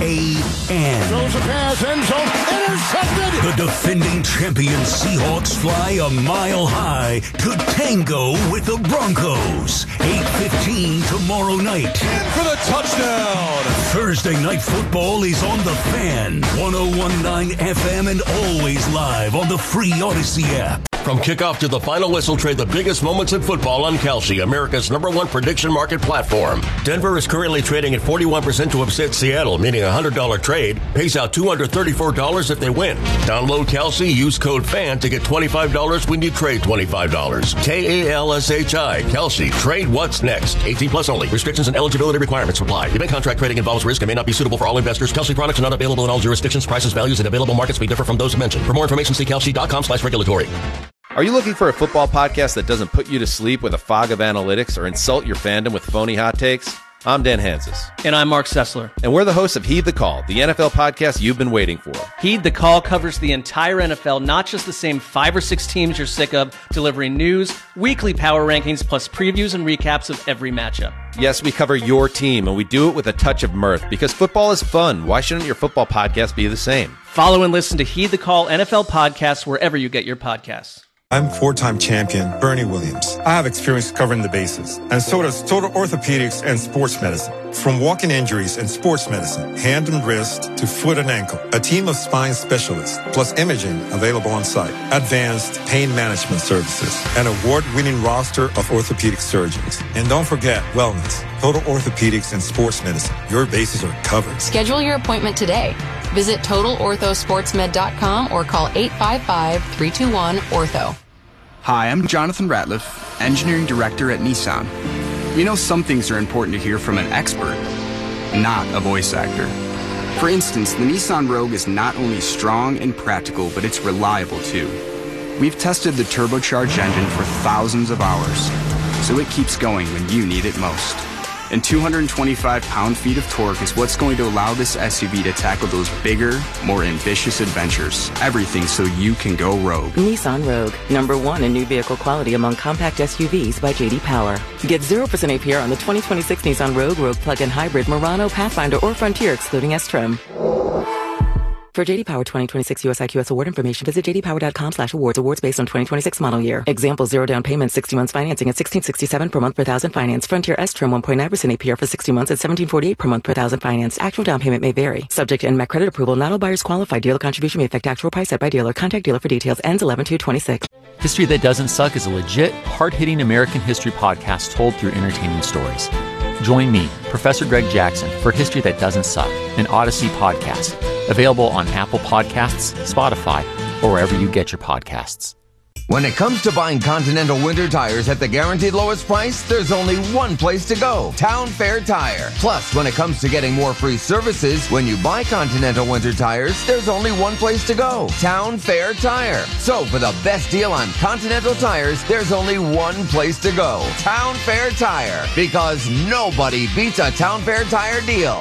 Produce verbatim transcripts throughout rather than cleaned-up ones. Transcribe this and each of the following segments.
A N. Throws a pass, end zone, intercepted! The defending champion Seahawks fly a mile high to tango with the Broncos. eight fifteen tomorrow night. In for the touchdown! Thursday Night Football is on The Fan. one oh one point nine F M and always live on the free Odyssey app. From kickoff to the final whistle, trade the biggest moments in football on Kalshi, America's number one prediction market platform. Denver is currently trading at forty-one percent to upset Seattle, meaning a one hundred dollars trade pays out two hundred thirty-four dollars if they win. Download Kalshi, use code FAN to get twenty-five dollars when you trade twenty-five dollars. K A L S H I, Kalshi. Trade what's next. eighteen plus only. Restrictions and eligibility requirements apply. Event contract trading involves risk and may not be suitable for all investors. Kalshi products are not available in all jurisdictions. Prices, values, and available markets may differ from those mentioned. For more information, see kalshi.com slash regulatory. Are you looking for a football podcast that doesn't put you to sleep with a fog of analytics or insult your fandom with phony hot takes? I'm Dan Hansis. And I'm Mark Sessler. And we're the hosts of Heed the Call, the N F L podcast you've been waiting for. Heed the Call covers the entire N F L, not just the same five or six teams you're sick of, delivering news, weekly power rankings, plus previews and recaps of every matchup. Yes, we cover your team, and we do it with a touch of mirth, because football is fun. Why shouldn't your football podcast be the same? Follow and listen to Heed the Call N F L podcast wherever you get your podcasts. I'm four-time champion Bernie Williams. I have experience covering the bases, and so does Total Orthopedics and Sports Medicine. From walking injuries and sports medicine, hand and wrist to foot and ankle, a team of spine specialists, plus imaging available on site, advanced pain management services, an award-winning roster of orthopedic surgeons. And don't forget wellness, Total Orthopedics and Sports Medicine. Your bases are covered. Schedule your appointment today. Visit total ortho sports med dot com or call eight five five, three two one, ortho. Hi, I'm Jonathan Ratliff, Engineering Director at Nissan. You know, some things are important to hear from an expert, not a voice actor. For instance, the Nissan Rogue is not only strong and practical, but it's reliable too. We've tested the turbocharged engine for thousands of hours, so it keeps going when you need it most. And two hundred twenty-five pound-feet of torque is what's going to allow this S U V to tackle those bigger, more ambitious adventures. Everything so you can go rogue. Nissan Rogue, number one in new vehicle quality among compact S U Vs by J D Power. Get zero percent A P R on the twenty twenty-six Nissan Rogue, Rogue Plug-in Hybrid, Murano, Pathfinder, or Frontier, excluding S-Trim. For J D Power twenty twenty-six U S I Q S award information, visit j d power dot com slash awards. Awards based on twenty twenty-six model year. Example, zero down payment, sixty months financing at sixteen sixty-seven per month per thousand finance. Frontier S-Trim one point nine percent A P R for sixty months at seventeen forty-eight per month per thousand finance. Actual down payment may vary. Subject to N M A C credit approval. Not all buyers qualify. Dealer contribution may affect actual price set by dealer. Contact dealer for details. Ends eleven two twenty-six. History That Doesn't Suck is a legit, hard-hitting American history podcast told through entertaining stories. Join me, Professor Greg Jackson, for History That Doesn't Suck, an Odyssey podcast. Available on Apple Podcasts, Spotify, or wherever you get your podcasts. When it comes to buying Continental winter tires at the guaranteed lowest price, there's only one place to go, Town Fair Tire. Plus, when it comes to getting more free services, when you buy Continental winter tires, there's only one place to go, Town Fair Tire. So for the best deal on Continental tires, there's only one place to go, Town Fair Tire. Because nobody beats a Town Fair Tire deal.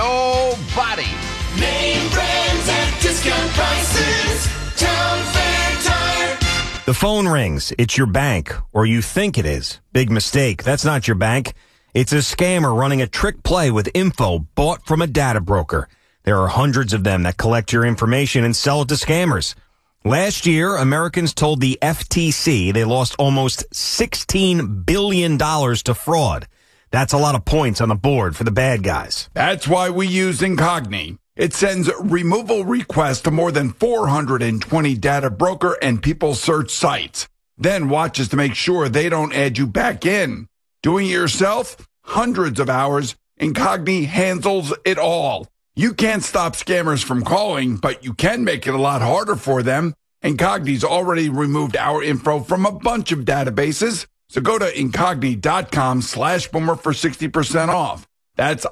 Nobody. Name brands at discount prices. Town Fair Tire. The phone rings. It's your bank, or you think it is. Big mistake. That's not your bank. It's a scammer running a trick play with info bought from a data broker. There are hundreds of them that collect your information and sell it to scammers. Last year, Americans told the F T C they lost almost sixteen billion dollars to fraud. That's a lot of points on the board for the bad guys. That's why we use Incogni. It sends removal requests to more than four hundred twenty data broker and people search sites. Then watches to make sure they don't add you back in. Doing it yourself? Hundreds of hours. Incogni handles it all. You can't stop scammers from calling, but you can make it a lot harder for them. Incogni's already removed our info from a bunch of databases. So go to incogni.com slash boomer for sixty percent off. That's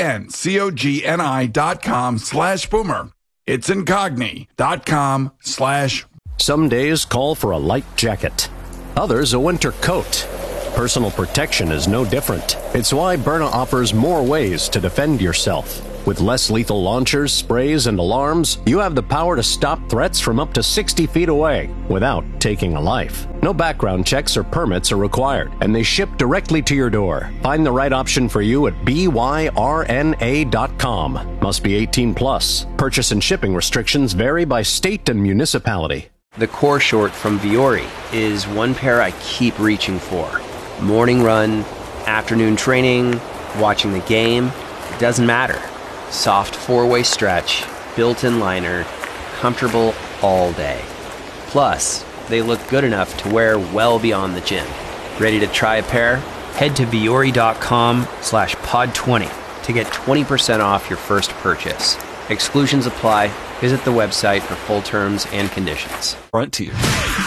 I-N-C-O-G-N-I dot com slash boomer. It's incogni.com slash. Some days call for a light jacket. Others a winter coat. Personal protection is no different. It's why Byrna offers more ways to defend yourself. With less lethal launchers, sprays, and alarms, you have the power to stop threats from up to sixty feet away without taking a life. No background checks or permits are required, and they ship directly to your door. Find the right option for you at B Y R N A dot com. Must be eighteen plus. Purchase and shipping restrictions vary by state and municipality. The core short from Viore is one pair I keep reaching for. Morning run, afternoon training, watching the game, it doesn't matter. Soft four-way stretch, built-in liner, comfortable all day. Plus, they look good enough to wear well beyond the gym. Ready to try a pair? Head to Viore.com slash pod 20 to get twenty percent off your first purchase. Exclusions apply. Visit the website for full terms and conditions. Frontier.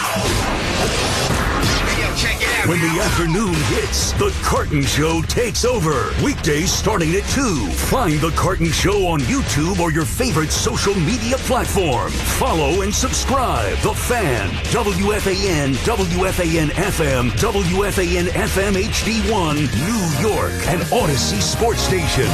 When the afternoon hits, The Carton Show takes over. Weekdays starting at two. Find The Carton Show on YouTube or your favorite social media platform. Follow and subscribe. The Fan, W F A N, W F A N F M, W F A N F M H D one, New York, and Odyssey Sports Station.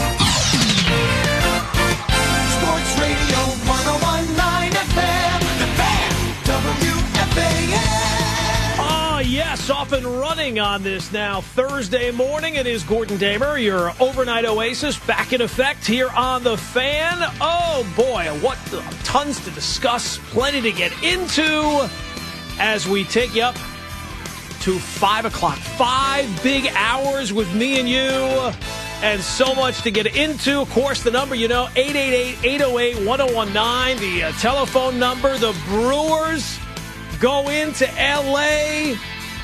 Sports Radio one oh one point nine F M, The Fan, W F A N. Ah, yes, off and running on this now Thursday morning. It is Gordon Damer, your overnight oasis, back in effect here on The Fan. Oh, boy, what tons to discuss, plenty to get into as we take you up to five o'clock. Five big hours with me and you. And so much to get into. Of course, the number, you know, eight eight eight, eight oh eight, one oh one nine, the uh, telephone number. The Brewers go into L A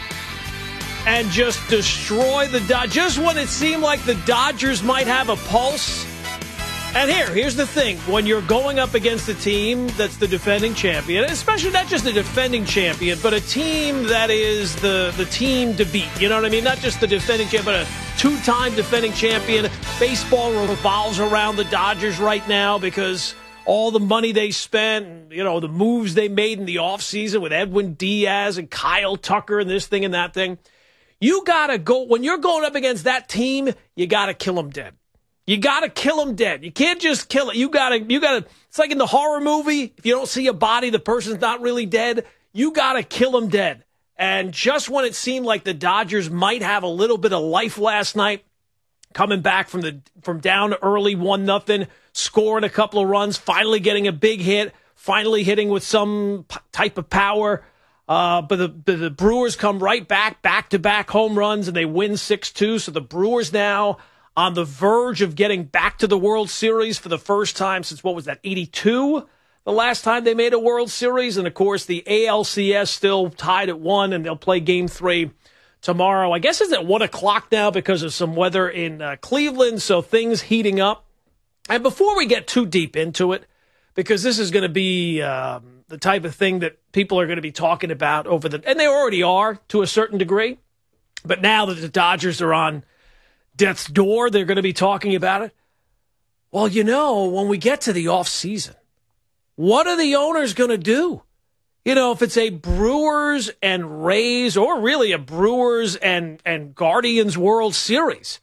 and just destroy the Dodgers. Just when it seemed like the Dodgers might have a pulse. And here, here's the thing. When you're going up against a team that's the defending champion, especially not just the defending champion, but a team that is the, the team to beat. You know what I mean? Not just the defending champion, but a two-time defending champion. Baseball revolves around the Dodgers right now because all the money they spent, you know, the moves they made in the offseason with Edwin Diaz and Kyle Tucker and this thing and that thing. You got to go, when you're going up against that team, you got to kill them dead. You got to kill them dead. You can't just kill it. You got to, you got to, it's like in the horror movie. If you don't see a body, the person's not really dead. You got to kill them dead. And just when it seemed like the Dodgers might have a little bit of life last night, coming back from the from down early one nothing, scoring a couple of runs, finally getting a big hit, finally hitting with some p- type of power. Uh, but the, the, the Brewers come right back, back-to-back home runs, and they win six two. So the Brewers now on the verge of getting back to the World Series for the first time since, what was that, eighty-two? The last time they made a World Series. And, of course, the A L C S still tied at one, and they'll play Game three tomorrow. I guess it's at one o'clock now because of some weather in uh, Cleveland, so things heating up. And before we get too deep into it, because this is going to be um, the type of thing that people are going to be talking about over the – and they already are to a certain degree. But now that the Dodgers are on death's door, they're going to be talking about it. Well, you know, when we get to the offseason, what are the owners going to do? You know, if it's a Brewers and Rays, or really a Brewers and, and Guardians World Series,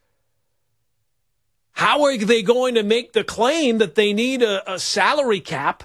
how are they going to make the claim that they need a, a salary cap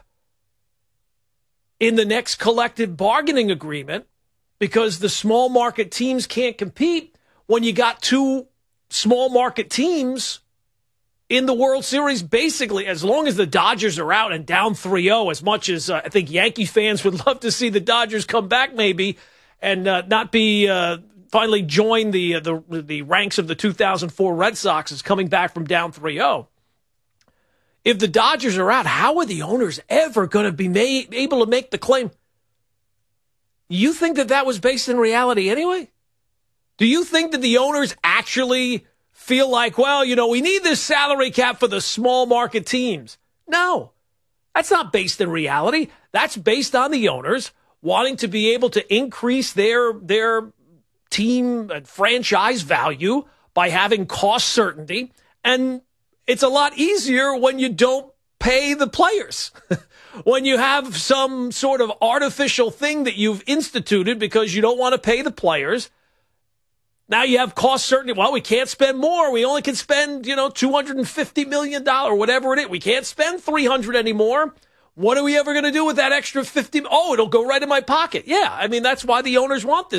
in the next collective bargaining agreement because the small market teams can't compete when you got two small market teams in the World Series? Basically, as long as the Dodgers are out and down three oh, as much as uh, I think Yankee fans would love to see the Dodgers come back maybe and uh, not be uh, finally join the, uh, the the ranks of the two thousand four Red Sox as coming back from down three oh. If the Dodgers are out, how are the owners ever going to be made, able to make the claim? You think that that was based in reality anyway? Do you think that the owners actually feel like, well, you know, we need this salary cap for the small market teams? No, that's not based in reality. That's based on the owners wanting to be able to increase their their team and franchise value by having cost certainty. And it's a lot easier when you don't pay the players. When you have some sort of artificial thing that you've instituted because you don't want to pay the players. Now you have cost certainty. Well, we can't spend more. We only can spend, you know, two hundred fifty million dollars, whatever it is. We can't spend three hundred anymore. What are we ever going to do with that extra fifty? Oh, it'll go right in my pocket. Yeah, I mean, that's why the owners want this